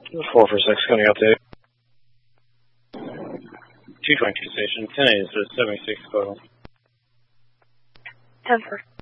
446, coming update. 222 station, 10 is 76 total. 10-4.